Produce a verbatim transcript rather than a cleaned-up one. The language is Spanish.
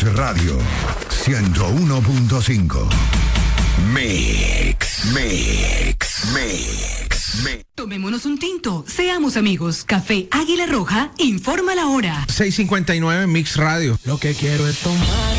Radio ciento uno punto cinco. Mix, mix, mix, mix. Tomémonos un tinto, seamos amigos. Café Águila Roja informa la hora. seis cincuenta y nueve Mix Radio. Lo que quiero es tomar.